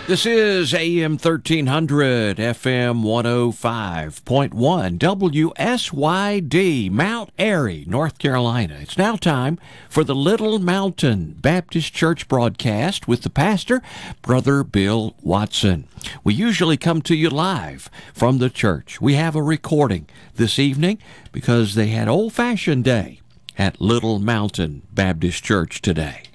This is AM 1300, FM 105.1, WSYD, Mount Airy, North Carolina. It's now time for the Little Mountain Baptist Church broadcast with the pastor, Brother Bill Watson. We usually come to you live from the church. We have a recording this evening because they had Old-Fashioned Day at Little Mountain Baptist Church today.